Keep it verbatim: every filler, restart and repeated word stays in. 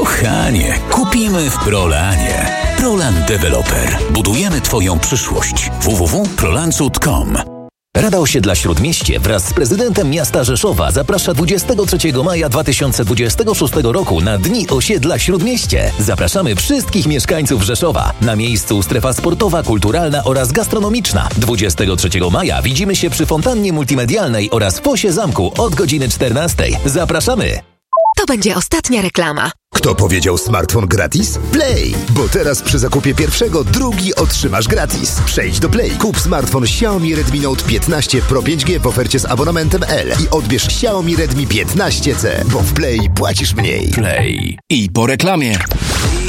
Kochanie, kupimy w Prolanie. Prolan Developer. Budujemy Twoją przyszłość. w w w kropka prolancut kropka com. Rada Osiedla Śródmieście wraz z prezydentem miasta Rzeszowa zaprasza dwudziestego trzeciego maja dwa tysiące dwudziestego szóstego roku na Dni Osiedla Śródmieście. Zapraszamy wszystkich mieszkańców Rzeszowa. Na miejscu strefa sportowa, kulturalna oraz gastronomiczna. dwudziestego trzeciego maja widzimy się przy fontannie multimedialnej oraz fosie zamku od godziny czternastej. Zapraszamy! To będzie ostatnia reklama. Kto powiedział smartfon gratis? Play! Bo teraz przy zakupie pierwszego drugi otrzymasz gratis. Przejdź do Play, kup smartfon Xiaomi Redmi Note piętnaście Pro pięć G w ofercie z abonamentem L i odbierz Xiaomi Redmi piętnaście C, bo w Play płacisz mniej. Play. I po reklamie.